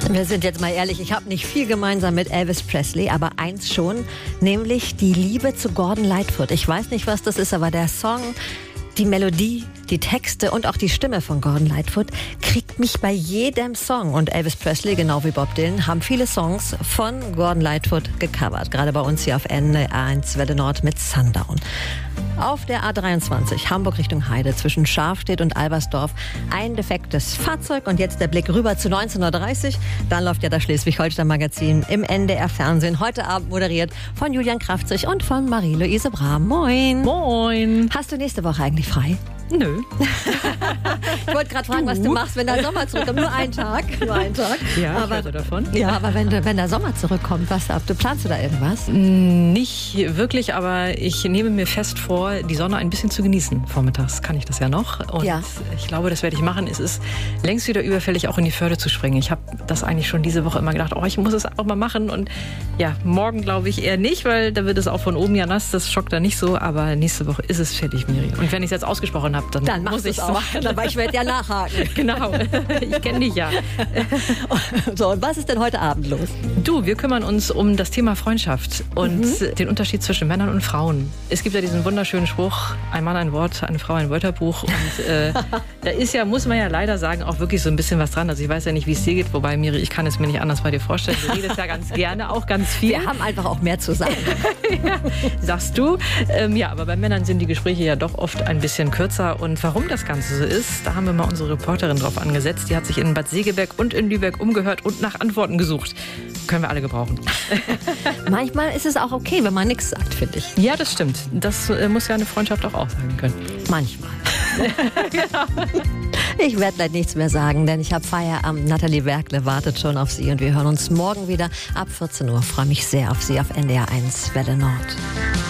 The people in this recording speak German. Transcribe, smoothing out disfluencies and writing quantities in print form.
Wir sind jetzt mal ehrlich, ich habe nicht viel gemeinsam mit Elvis Presley, aber eins schon, nämlich die Liebe zu Gordon Lightfoot. Ich weiß nicht, was das ist, aber der Song, die Melodie, die Texte und auch die Stimme von Gordon Lightfoot kriegt mich bei jedem Song. Und Elvis Presley, genau wie Bob Dylan, haben viele Songs von Gordon Lightfoot gecovert. Gerade bei uns hier auf NDR1 Welle Nord mit Sundown. Auf der A23 Hamburg Richtung Heide zwischen Schafstedt und Albersdorf ein defektes Fahrzeug und jetzt der Blick rüber zu 19.30 Uhr. Dann läuft ja das Schleswig-Holstein-Magazin im NDR-Fernsehen. Heute Abend moderiert von Julian Kraftzig und von Marie-Louise Brahm. Moin. Moin. Hast du nächste Woche eigentlich frei? Nö. Ich wollte gerade fragen, was du machst, wenn der Sommer zurückkommt. Nur einen Tag. Ja, aber, ich höre davon. Ja, aber wenn der Sommer zurückkommt, planst du da irgendwas? Nicht wirklich, aber ich nehme mir fest vor, die Sonne ein bisschen zu genießen. Vormittags kann ich das ja noch. Und ich glaube, das werde ich machen. Es ist längst wieder überfällig, auch in die Förde zu springen. Ich habe das eigentlich schon diese Woche immer gedacht, ich muss es auch mal machen. Und ja, morgen glaube ich eher nicht, weil da wird es auch von oben ja nass. Das schockt da nicht so. Aber nächste Woche ist es fertig, Miri. Und wenn ich es jetzt ausgesprochen habe, dann muss ich es auch. Aber ich werde ja nachhaken. Genau, ich kenne dich ja. So, und was ist denn heute Abend los? Du, wir kümmern uns um das Thema Freundschaft und den Unterschied zwischen Männern und Frauen. Es gibt ja diesen wunderschönen Spruch, ein Mann ein Wort, eine Frau ein Wörterbuch. Und da ist ja, muss man ja leider sagen, auch wirklich so ein bisschen was dran. Also ich weiß ja nicht, wie es dir geht, wobei, Miri, ich kann es mir nicht anders bei dir vorstellen. Du redest ja ganz gerne, auch ganz viel. Wir haben einfach auch mehr zu sagen. Ja, sagst du. Ja, aber bei Männern sind die Gespräche ja doch oft ein bisschen kürzer. Und warum das Ganze so ist, da haben wir mal unsere Reporterin drauf angesetzt. Die hat sich in Bad Segeberg und in Lübeck umgehört und nach Antworten gesucht. Können wir alle gebrauchen. Manchmal ist es auch okay, wenn man nichts sagt, finde ich. Ja, das stimmt. Das muss ja eine Freundschaft auch aussagen können. Manchmal. Ich werde gleich nichts mehr sagen, denn ich habe Feierabend. Nathalie Werkle wartet schon auf Sie und wir hören uns morgen wieder ab 14 Uhr. Freue mich sehr auf Sie auf NDR1 Welle Nord.